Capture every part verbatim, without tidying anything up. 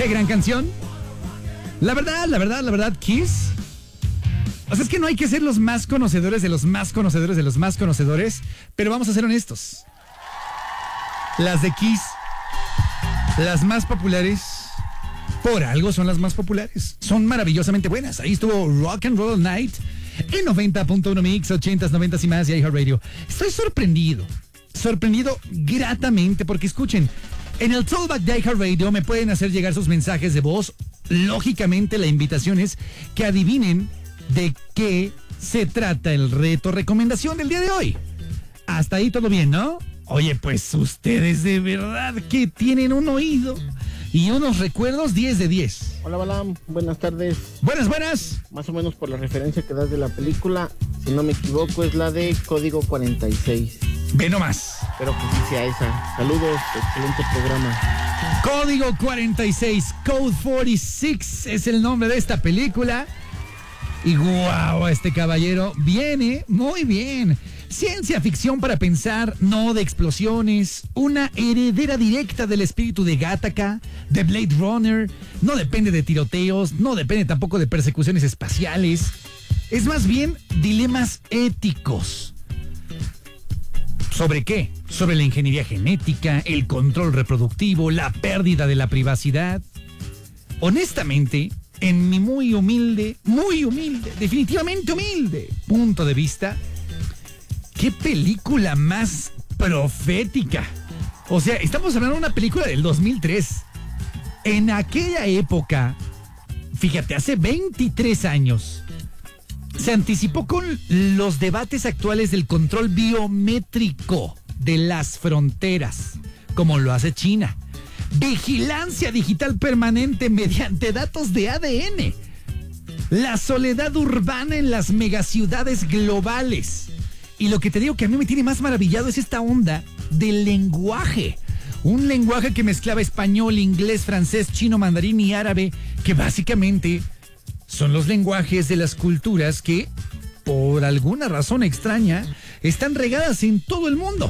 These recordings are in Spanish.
Qué gran canción. La verdad, la verdad, la verdad, Kiss. O sea, es que no hay que ser los más conocedores de los más conocedores de los más conocedores, pero vamos a ser honestos. Las de Kiss, las más populares, por algo son las más populares. Son maravillosamente buenas. Ahí estuvo Rock and Roll Night en noventa punto uno Mix, ochentas, noventas y más y iHeartRadio. Estoy sorprendido, sorprendido gratamente porque escuchen, en el Tollback de iHeartRadio me pueden hacer llegar sus mensajes de voz. Lógicamente la invitación es que adivinen de qué se trata el reto recomendación del día de hoy. Hasta ahí todo bien, ¿no? Oye, pues ustedes de verdad que tienen un oído y unos recuerdos diez de diez. Hola, Balam, buenas tardes. Buenas, buenas. Más o menos por la referencia que das de la película, si no me equivoco, es la de Código cuarenta y seis. Ve nomás. Espero que sí sea esa. Saludos, excelente programa. Código cuarenta y seis, Code cuarenta y seis es el nombre de esta película. Y guau, este caballero viene muy bien. Ciencia ficción para pensar, no de explosiones. Una heredera directa del espíritu de Gattaca, de Blade Runner. No depende de tiroteos, no depende tampoco de persecuciones espaciales. Es más bien dilemas éticos. ¿Sobre qué? Sobre la ingeniería genética, el control reproductivo, la pérdida de la privacidad. Honestamente, en mi muy humilde, muy humilde, definitivamente humilde punto de vista, ¿qué película más profética? O sea, estamos hablando de una película del dos mil tres. En aquella época, fíjate, hace veintitrés años, se anticipó con los debates actuales del control biométrico de las fronteras, como lo hace China. Vigilancia digital permanente mediante datos de A D N. La soledad urbana en las megaciudades globales. Y lo que te digo que a mí me tiene más maravillado es esta onda del lenguaje. Un lenguaje que mezclaba español, inglés, francés, chino, mandarín y árabe, que básicamente son los lenguajes de las culturas que, por alguna razón extraña, están regadas en todo el mundo.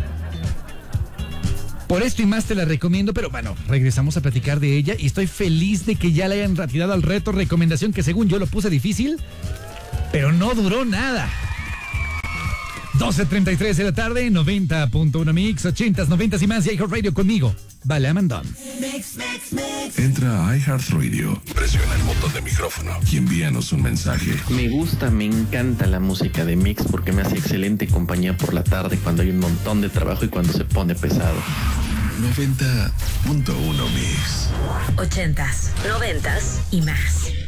Por esto y más te la recomiendo, pero bueno, regresamos a platicar de ella y estoy feliz de que ya le hayan retirado al reto recomendación que según yo lo puse difícil, pero no duró nada. doce treinta y tres de la tarde, noventa punto uno Mix, ochentas, noventas y más y iHeartRadio conmigo, Balam and Don. Entra a iHeartRadio, presiona el botón de micrófono y envíanos un mensaje. Me gusta, me encanta la música de Mix porque me hace excelente compañía por la tarde cuando hay un montón de trabajo y cuando se pone pesado. noventa punto uno Mix. Ochentas, noventas y más.